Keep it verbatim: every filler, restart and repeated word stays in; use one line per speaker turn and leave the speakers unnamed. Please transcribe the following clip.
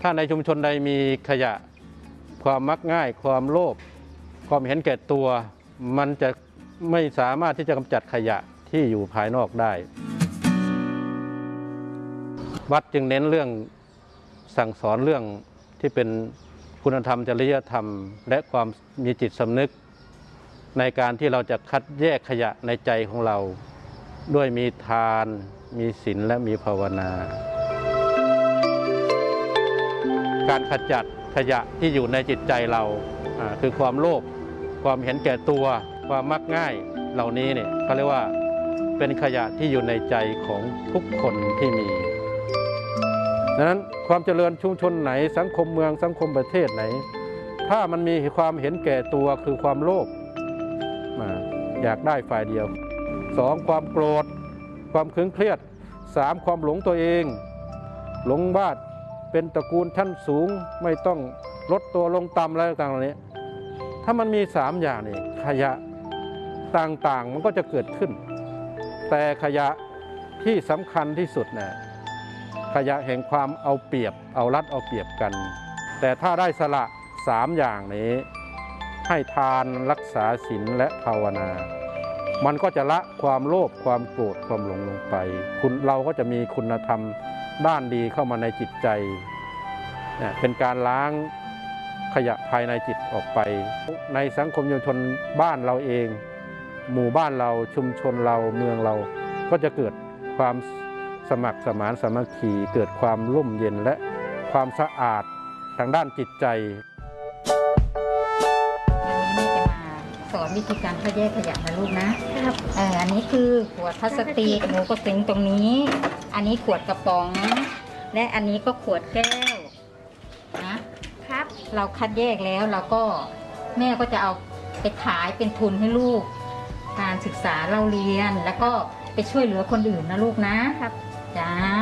าในชุมชนใดมีขยะความมักง่ายความโลภความเห็นแก่ตัวมันจะไม่สามารถที่จะกำจัดขยะที่อยู่ภายนอกได้วัดจึงเน้นเรื่องสั่งสอนเรื่องที่เป็นคุณธรรมจริยธรรมและความมีจิตสำนึกในการที่เราจะคัดแยกขยะในใจของเราด้วยมีทานมีศีลและมีภาวนาการขจัดขยะที่อยู่ในจิตใจเราคือความโลภความเห็นแก่ตัวความมักง่ายเหล่านี้เนี่ยเขาเรียกว่าเป็นขยะที่อยู่ในใจของทุกคนที่มีดังนั้นความเจริญชุมชนไหนสังคมเมืองสังคมประเทศไหนถ้ามันมีความเห็นแก่ตัวคือความโลภอยากได้ฝ่ายเดียวสองความโกรธความขึงเครียดสามความหลงตัวเองหลงว่าเป็นตระกูลชั้นสูงไม่ต้องลดตัวลงต่ำอะไรต่างๆเหล่านี้ถ้ามันมีสามอย่างนี่ขยะต่างๆมันก็จะเกิดขึ้นแต่ขยะที่สำคัญที่สุดนะขยะแห่งความเอาเปรียบเอารัดเอาเปรียบกันแต่ถ้าได้สละสามอย่างนี้ให้ทานรักษาศีลและภาวนามันก็จะละความโลภความโกรธความหลงลงไปคุณเราก็จะมีคุณธรรมด้านดีเข้ามาในจิตใจเนี่ยเป็นการล้างขยะภายในจิตออกไปในสังคมชุมชนบ้านเราเองหมู่บ้านเราชุมชนเราเมืองเราก็จะเกิดความสมัครสมานสามัคคีเกิดความร่มเย็นและความสะอาดทางด้านจิตใจ
สอนวิธีการคัดแยกขยะนะลูกนะครับเอออันนี้คือขวดพลาสติกหนูก็สิงตรงนี้อันนี้ขวดกระป๋องและอันนี้ก็ขวดแก้วนะครับเราคัดแยกแล้วเราก็แม่ก็จะเอาไปขายเป็นทุนให้ลูกการศึกษาเราเรียนแล้วก็ไปช่วยเหลือคนอื่นนะลูกนะครับจ้า